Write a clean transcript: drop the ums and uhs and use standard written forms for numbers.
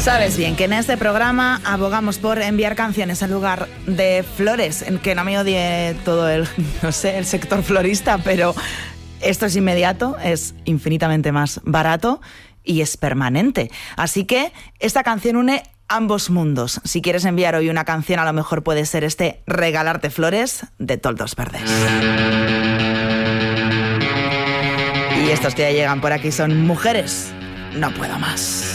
Sabes bien que en este programa abogamos por enviar canciones en lugar de flores, en que no me odie todo el sector florista, pero esto es inmediato, es infinitamente más barato y es permanente. Así que esta canción une ambos mundos. Si quieres enviar hoy una canción, a lo mejor puede ser este Regalarte Flores de Toldos Verdes. Y estos que ya llegan por aquí son Mujeres, no puedo más.